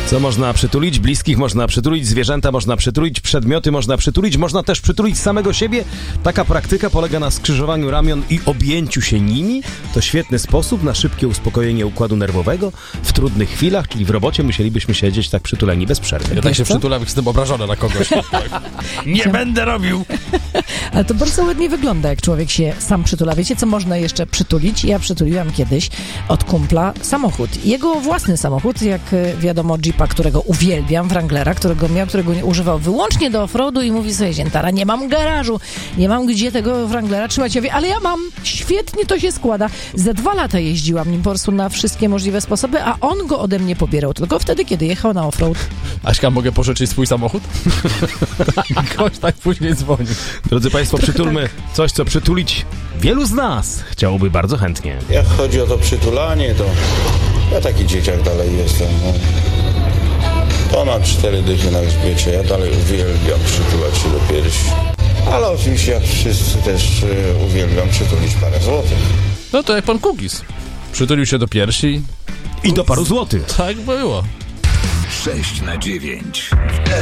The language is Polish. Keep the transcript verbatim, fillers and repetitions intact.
Co można przytulić? Bliskich można przytulić, zwierzęta można przytulić, przedmioty można przytulić, można też przytulić samego siebie. Taka praktyka polega na skrzyżowaniu ramion i objęciu się nimi. To świetny sposób na szybkie uspokojenie układu nerwowego w trudnych chwilach, czyli w robocie musielibyśmy siedzieć tak przytuleni bez przerwy. Ja tak się przytulam, jak jestem obrażony na kogoś. Nie będę robił! Ale to bardzo ładnie wygląda, jak człowiek się sam przytula. Wiecie, co można jeszcze przytulić? Ja przytuliłam kiedyś od kumpla samochód. Jego własny samochód, jak wiadomo, Jeepa, którego uwielbiam, Wranglera, którego miał, którego nie używał wyłącznie do offroadu i mówi sobie, Ziętara, nie mam garażu, nie mam gdzie tego Wranglera trzymać. Ja mówię, ale ja mam, świetnie to się składa. Ze dwa lata jeździłam nim po prostu na wszystkie możliwe sposoby, a on go ode mnie pobierał tylko wtedy, kiedy jechał na offroad. Aśka, mogę pożyczyć swój samochód? Tak, gość tak później dzwoni. Drodzy Państwo, przytulmy coś, co przytulić wielu z nas chciałoby bardzo chętnie. Jak chodzi o to przytulanie, to ja taki dzieciak dalej jestem. No. Ponad cztery dychy na grzbiecie, ja dalej uwielbiam przytulać się do piersi. Ale oczywiście jak wszyscy też y, uwielbiam przytulić parę złotych. No to jak pan Kukis. Przytulił się do piersi. I do paru złotych. Tak było. sześć na dziewięć.